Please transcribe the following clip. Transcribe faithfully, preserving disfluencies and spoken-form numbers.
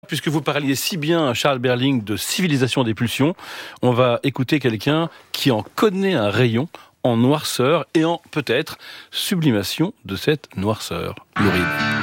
Puisque vous parliez si bien, Charles Berling, de civilisation des pulsions, on va écouter quelqu'un qui en connaît un rayon en noirceur et en, peut-être, sublimation de cette noirceur. Lou Reed.